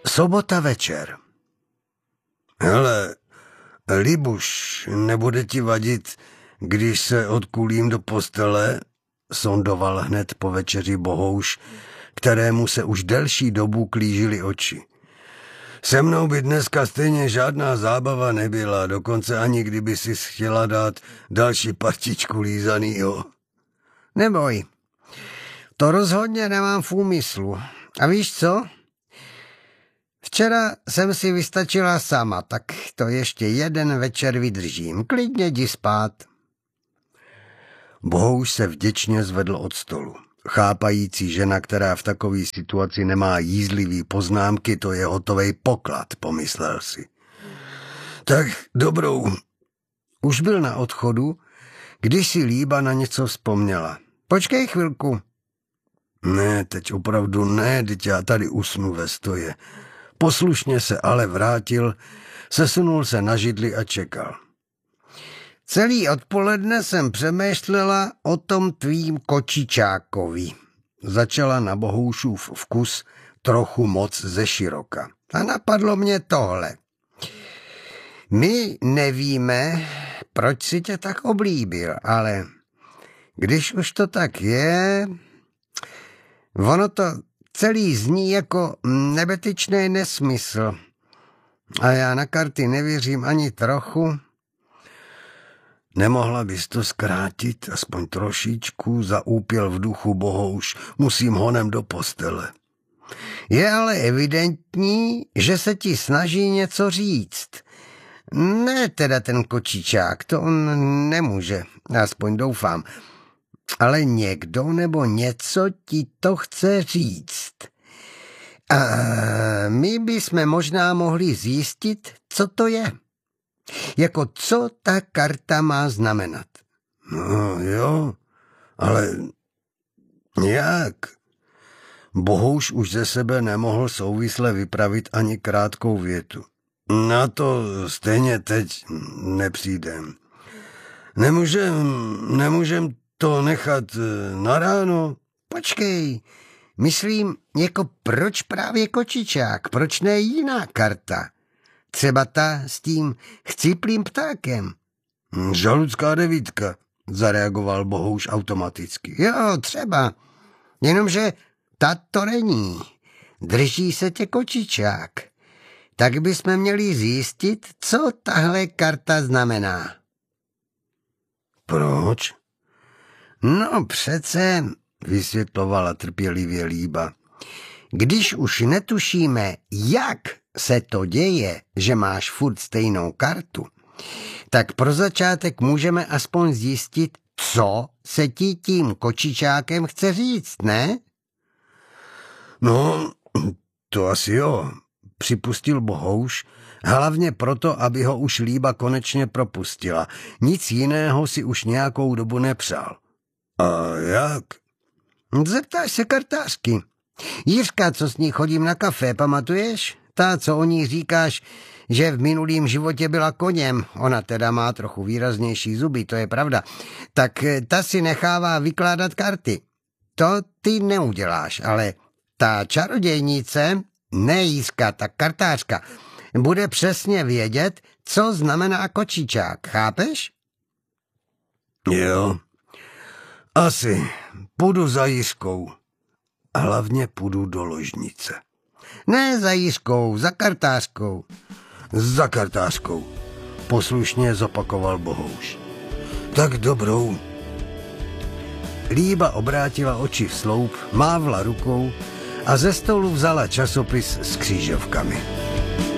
Sobota večer. Hele, Libuš, nebude ti vadit, když se odkulím do postele? Sondoval hned po večeři Bohouš, kterému se už delší dobu klížily oči. Se mnou by dneska stejně žádná zábava nebyla, dokonce ani kdyby si chtěla dát další partičku lízanýho. Neboj, to rozhodně nemám v úmyslu. A víš co? Včera jsem si vystačila sama, tak to ještě jeden večer vydržím. Klidně jdi spát. Bohouš se vděčně zvedl od stolu. Chápající žena, která v takové situaci nemá jízlivý poznámky, to je hotovej poklad, pomyslel si. Tak dobrou. Už byl na odchodu, když si Líba na něco vzpomněla. Počkej chvilku. Ne, teď opravdu ne, teď já tady usnu ve stoje. Poslušně se ale vrátil, sesunul se na židli a čekal. Celý odpoledne jsem přemýšlela o tom tvým kočičákovi. Začala na Bohoušův vkus trochu moc ze široka. A napadlo mě tohle. My nevíme, proč si tě tak oblíbil, ale když už to tak je, ono to celý zní jako nebetyčný nesmysl. A já na karty nevěřím ani trochu. Nemohla bys to zkrátit, aspoň trošičku, zaúpěl v duchu Bohouš, musím honem do postele. Je ale evidentní, že se ti snaží něco říct. Ne teda ten kočičák, to on nemůže, aspoň doufám. Ale někdo nebo něco ti to chce říct. A my bychom možná mohli zjistit, co to je. Jako co ta karta má znamenat. No jo, ale jak? Bohouš už ze sebe nemohl souvisle vypravit ani krátkou větu. Na to stejně teď nepřijdem. Nemůžem to nechat na ráno? Počkej, myslím, jako proč právě kočičák, proč ne jiná karta? Třeba ta s tím chcíplým ptákem. Žaludská devítka, zareagoval Bohouš automaticky. Jo, třeba, jenomže ta to není. Drží se tě kočičák. Tak bychom měli zjistit, co tahle karta znamená. Proč? No přece, vysvětlovala trpělivě Líba. Když už netušíme, jak se to děje, že máš furt stejnou kartu, tak pro začátek můžeme aspoň zjistit, co se ti tím kočičákem chce říct, ne? No, to asi jo, připustil Bohouš, hlavně proto, aby ho už Líba konečně propustila. Nic jiného si už nějakou dobu nepřál. A jak? Zeptáš se kartářky. Jiřka, co s ní chodím na kafe, pamatuješ? Ta, co o ní říkáš, že v minulém životě byla koněm, ona teda má trochu výraznější zuby, to je pravda, tak ta si nechává vykládat karty. To ty neuděláš, ale ta čarodějnice, ne Jiřka, ta kartářka, bude přesně vědět, co znamená kočičák, chápeš? Jo, asi půjdu za Jiřkou. Hlavně půjdu do ložnice. Ne za Jiřkou, za kartářkou. Za kartářkou, poslušně zopakoval Bohouš. Tak dobrou. Líba obrátila oči v sloup, mávla rukou a ze stolu vzala časopis s křížovkami.